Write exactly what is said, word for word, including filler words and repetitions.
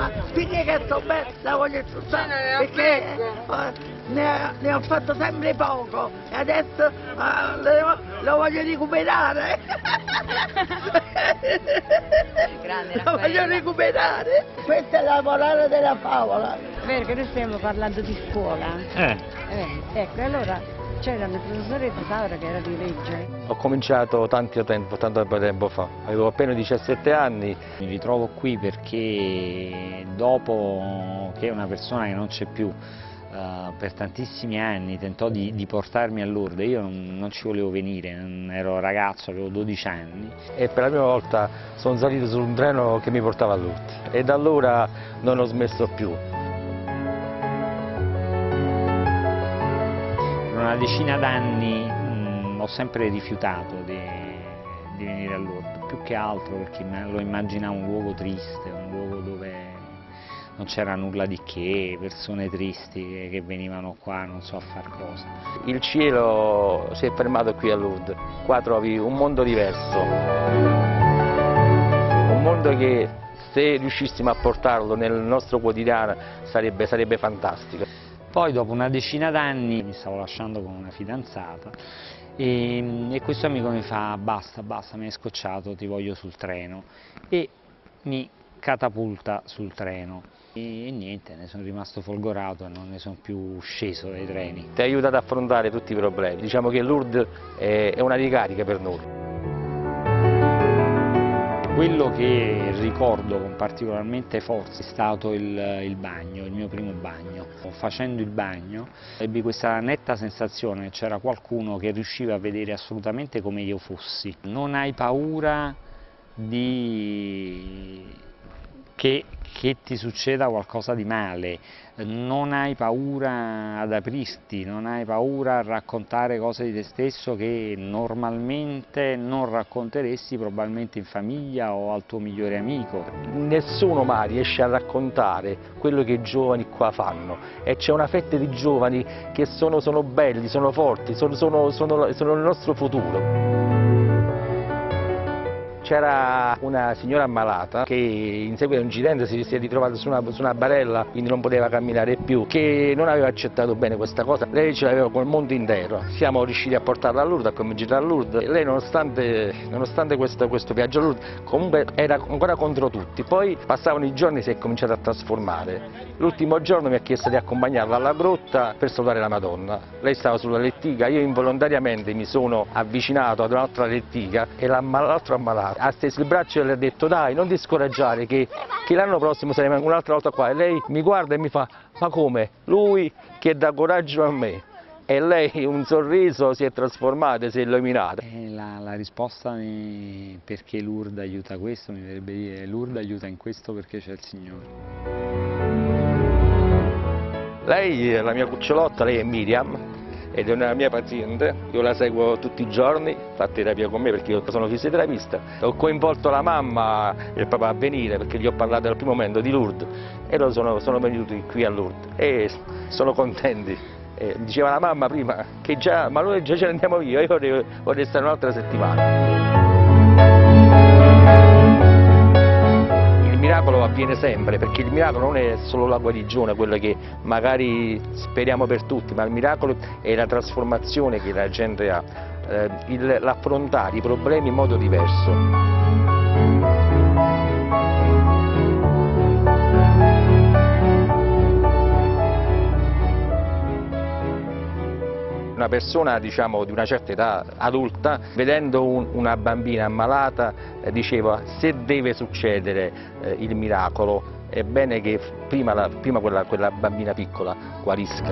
ma finché che sto bene la voglio sfruttare, perché eh, ne, ne ho fatto sempre poco e adesso eh, lo, lo voglio recuperare. Grande, lo voglio recuperare. Questa è la morale della favola. Vero che noi stiamo parlando di scuola. Eh. Eh, ecco, allora c'era il professore Tasaura che era di legge. Ho cominciato tanto tempo, tanto tempo fa, avevo appena diciassette anni. Mi ritrovo qui perché dopo che una persona che non c'è più Uh, per tantissimi anni tentò di, di portarmi a Lourdes, io non, non ci volevo venire, non ero ragazzo, avevo dodici anni. E per la prima volta sono salito su un treno che mi portava a Lourdes e da allora non ho smesso più. Per una decina d'anni ho sempre rifiutato di, di venire a Lourdes, più che altro perché lo immaginavo un luogo triste, un luogo dove non c'era nulla di che, persone tristi che venivano qua non so a far cosa. Il cielo si è fermato qui a Lourdes, qua trovi un mondo diverso, un mondo che se riuscissimo a portarlo nel nostro quotidiano sarebbe, sarebbe fantastico. Poi dopo una decina d'anni mi stavo lasciando con una fidanzata e, e questo amico mi fa basta, basta, mi hai scocciato, ti voglio sul treno, e mi catapulta sul treno. E niente, ne sono rimasto folgorato e non ne sono più sceso dai treni. Ti aiuta ad affrontare tutti i problemi, diciamo che Lourdes è una ricarica per noi. Quello che ricordo con particolarmente forza è stato il, il bagno, il mio primo bagno. Facendo il bagno ebbi questa netta sensazione che c'era qualcuno che riusciva a vedere assolutamente come io fossi. Non hai paura di... Che, che ti succeda qualcosa di male, non hai paura ad aprirti, non hai paura a raccontare cose di te stesso che normalmente non racconteresti probabilmente in famiglia o al tuo migliore amico. Nessuno mai riesce a raccontare quello che i giovani qua fanno e c'è una fetta di giovani che sono, sono belli, sono forti, sono, sono, sono, sono il nostro futuro. C'era una signora ammalata che in seguito a un incidente si è ritrovata su una, su una barella, quindi non poteva camminare più, che non aveva accettato bene questa cosa. Lei ce l'aveva col mondo intero. Siamo riusciti a portarla a Lourdes, a cominciare a Lourdes. Lei nonostante, nonostante questo, questo viaggio a Lourdes comunque era ancora contro tutti. Poi passavano i giorni e si è cominciata a trasformare. L'ultimo giorno mi ha chiesto di accompagnarla alla grotta per salutare la Madonna. Lei stava sulla lettiga, io involontariamente mi sono avvicinato ad un'altra lettiga e l'altro ammalato ha steso il braccio e le ha detto dai non ti scoraggiare che, che l'anno prossimo saremo un'altra volta qua, e lei mi guarda e mi fa ma come? Lui che dà coraggio a me, e lei un sorriso si è trasformata, si è illuminata. E la, la risposta è perché Lourdes aiuta questo, mi verrebbe dire Lourdes aiuta in questo perché c'è il Signore. Lei è la mia cucciolotta, lei è Miriam ed è una mia paziente, io la seguo tutti i giorni, fa terapia con me perché io sono fisioterapista. Ho coinvolto la mamma e il papà a venire perché gli ho parlato dal primo momento di Lourdes e loro sono, sono venuti qui a Lourdes e sono contenti. Eh, diceva la mamma prima che già, ma noi già ce ne andiamo via, io vorrei, vorrei stare un'altra settimana. Il miracolo avviene sempre, perché il miracolo non è solo la guarigione, quello che magari speriamo per tutti, ma il miracolo è la trasformazione che la gente ha, eh, l'affrontare i problemi in modo diverso. Una persona diciamo, di una certa età adulta, vedendo un, una bambina ammalata, eh, diceva se deve succedere eh, il miracolo è bene che prima, la, prima quella, quella bambina piccola guarisca.